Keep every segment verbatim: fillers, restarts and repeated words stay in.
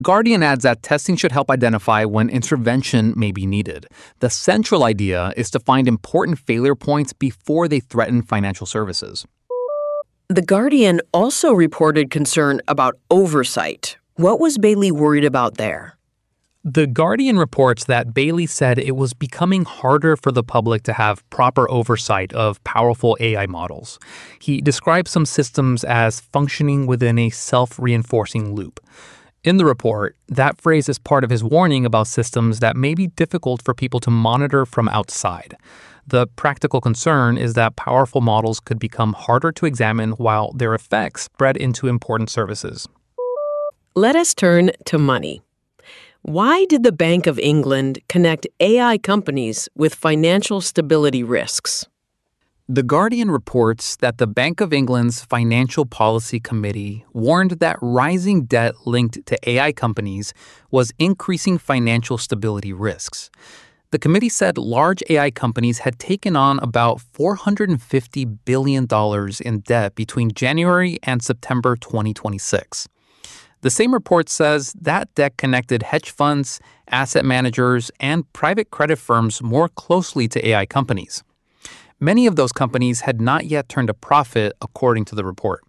Guardian adds that testing should help identify when intervention may be needed. The central idea is to find important failure points before they threaten financial services. The Guardian also reported concern about oversight. What was Bailey worried about there? The Guardian reports that Bailey said it was becoming harder for the public to have proper oversight of powerful A I models. He described some systems as functioning within a self-reinforcing loop. In the report, that phrase is part of his warning about systems that may be difficult for people to monitor from outside. The practical concern is that powerful models could become harder to examine while their effects spread into important services. Let us turn to money. Why did the Bank of England connect A I companies with financial stability risks? The Guardian reports that the Bank of England's Financial Policy Committee warned that rising debt linked to A I companies was increasing financial stability risks. The committee said large A I companies had taken on about four hundred fifty billion dollars in debt between January and September twenty twenty-six. The same report says that debt connected hedge funds, asset managers, and private credit firms more closely to A I companies. Many of those companies had not yet turned a profit, according to the report.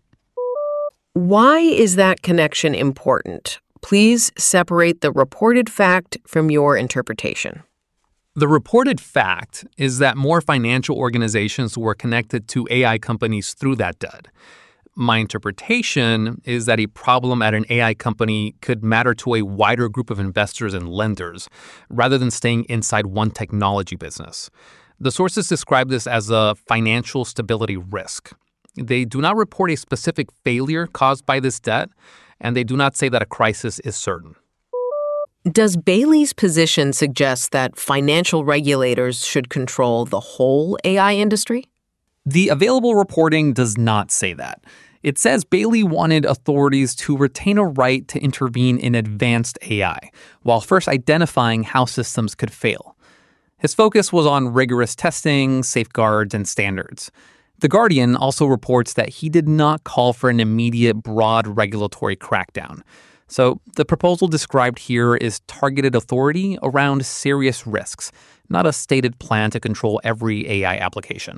Why is that connection important? Please separate the reported fact from your interpretation. The reported fact is that more financial organizations were connected to A I companies through that debt. My interpretation is that a problem at an A I company could matter to a wider group of investors and lenders, rather than staying inside one technology business. The sources describe this as a financial stability risk. They do not report a specific failure caused by this debt, and they do not say that a crisis is certain. Does Bailey's position suggest that financial regulators should control the whole A I industry? The available reporting does not say that. It says Bailey wanted authorities to retain a right to intervene in advanced A I, while first identifying how systems could fail. His focus was on rigorous testing, safeguards, and standards. The Guardian also reports that he did not call for an immediate broad regulatory crackdown. So the proposal described here is targeted authority around serious risks, not a stated plan to control every A I application.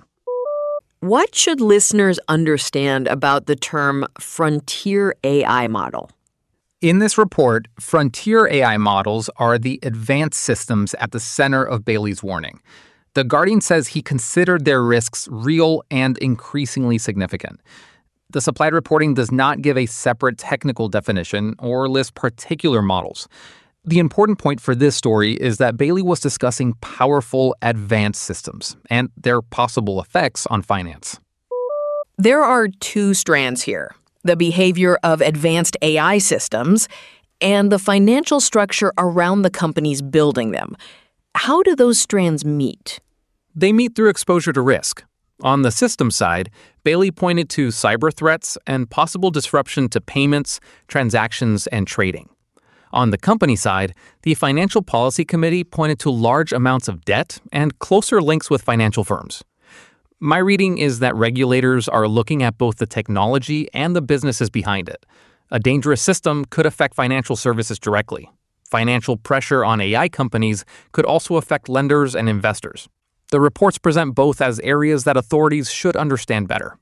What should listeners understand about the term frontier A I model? In this report, frontier A I models are the advanced systems at the center of Bailey's warning. The Guardian says he considered their risks real and increasingly significant. The supplied reporting does not give a separate technical definition or list particular models. The important point for this story is that Bailey was discussing powerful, advanced systems and their possible effects on finance. There are two strands here: the behavior of advanced A I systems and the financial structure around the companies building them. How do those strands meet? They meet through exposure to risk. On the system side, Bailey pointed to cyber threats and possible disruption to payments, transactions, and trading. On the company side, the Financial Policy Committee pointed to large amounts of debt and closer links with financial firms. My reading is that regulators are looking at both the technology and the businesses behind it. A dangerous system could affect financial services directly. Financial pressure on A I companies could also affect lenders and investors. The reports present both as areas that authorities should understand better.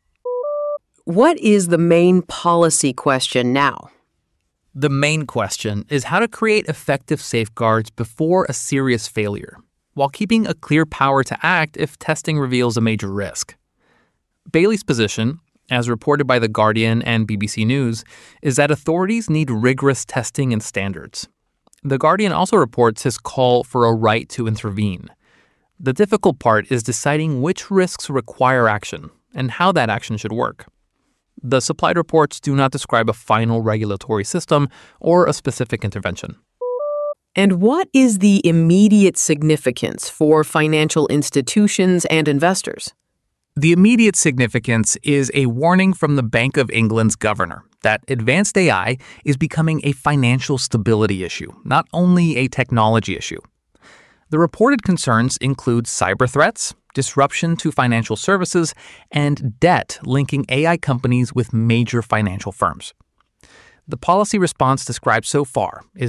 What is the main policy question now? The main question is how to create effective safeguards before a serious failure, while keeping a clear power to act if testing reveals a major risk. Bailey's position, as reported by The Guardian and B B C News, is that authorities need rigorous testing and standards. The Guardian also reports his call for a right to intervene. The difficult part is deciding which risks require action and how that action should work. The supplied reports do not describe a final regulatory system or a specific intervention. And what is the immediate significance for financial institutions and investors? The immediate significance is a warning from the Bank of England's governor that advanced A I is becoming a financial stability issue, not only a technology issue. The reported concerns include cyber threats, disruption to financial services, and debt linking A I companies with major financial firms. The policy response described so far is